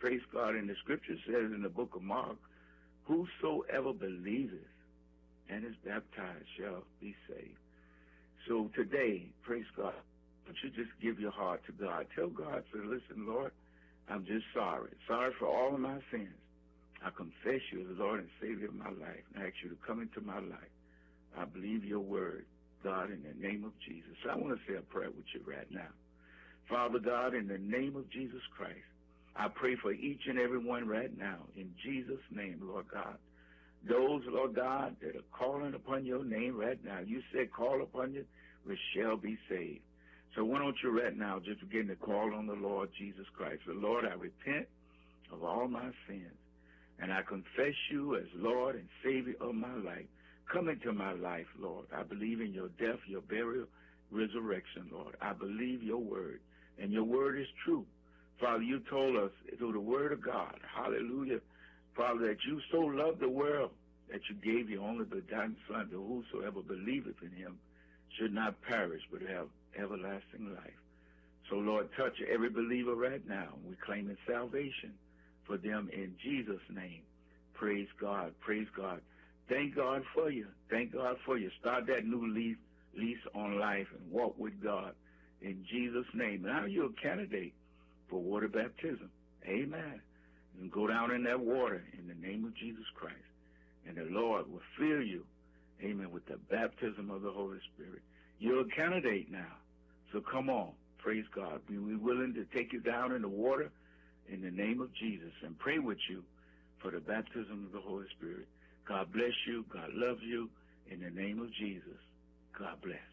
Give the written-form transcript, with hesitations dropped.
praise God, and the scripture says in the book of Mark, whosoever believeth and is baptized shall be saved. So today, praise God, don't you just give your heart to God. Tell God, say, listen, Lord, I'm just sorry. Sorry for all of my sins. I confess you as the Lord and Savior of my life, and I ask you to come into my life. I believe your word, God, in the name of Jesus. I want to say a prayer with you right now. Father God, in the name of Jesus Christ, I pray for each and every one right now, in Jesus' name, Lord God. Those, Lord God, that are calling upon your name right now, you said call upon you, we shall be saved. So why don't you right now just begin to call on the Lord Jesus Christ. The Lord, I repent of all my sins, and I confess you as Lord and Savior of my life. Come into my life, Lord. I believe in your death, your burial, resurrection, Lord. I believe your word, and your word is true. Father, you told us through the word of God, hallelujah, Father, that you so loved the world that you gave your only begotten Son, to whosoever believeth in him should not perish but have everlasting life. So, Lord, touch every believer right now. We claim salvation for them in Jesus' name. Praise God. Praise God. Thank God for you. Thank God for you. Start that new lease on life and walk with God in Jesus' name. Now you're a candidate for water baptism. Amen. You can go down in that water in the name of Jesus Christ, and the Lord will fill you, amen, with the baptism of the Holy Spirit. You're a candidate now. So come on. Praise God. We're willing to take you down in the water in the name of Jesus and pray with you for the baptism of the Holy Spirit. God bless you. God loves you. In the name of Jesus. God bless.